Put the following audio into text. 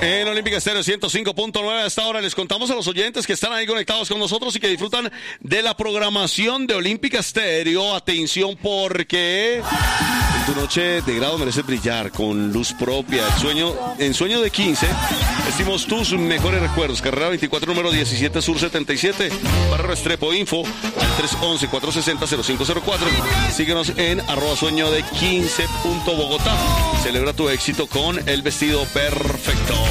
En Olímpica Estéreo 105.9 a esta hora les contamos a los oyentes que están ahí conectados con nosotros y que disfrutan de la programación de Olímpica Estéreo. Atención, porque en tu noche de grado mereces brillar con luz propia. En sueño de 15, vestimos tus mejores recuerdos. Carrera 24, número 17 Sur 77. Para Restrepo, info al 311-460-0504. Síguenos en @sueño de 15.bogotá. Celebra tu éxito con el vestido perfecto.